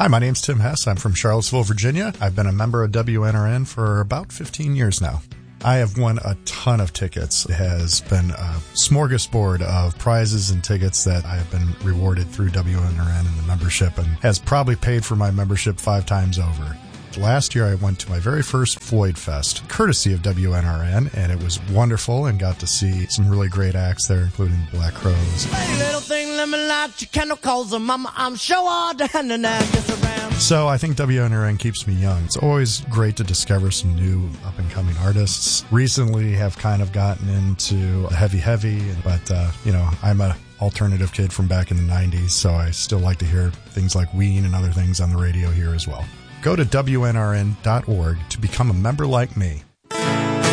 Hi, my name's Tim Hess. I'm from Charlottesville, Virginia. I've been a member of WNRN for about 15 years now. I have won a ton of tickets. It has been a smorgasbord of prizes and tickets that I have been rewarded through WNRN and the membership, and has probably paid for my membership 5 times over. Last year, I went to my very first Floyd Fest, courtesy of WNRN, and it was wonderful and got to see some really great acts there, including Black Crowes. Hey, little thing, let me light your candle, 'cause mama, I'm sure all down and I just around. So I think WNRN keeps me young. It's always great to discover some new up-and-coming artists. Recently have kind of gotten into heavy, but, I'm a alternative kid from back in the 90s, so I still like to hear things like Ween and other things on the radio here as well. Go to WNRN.org to become a member like me.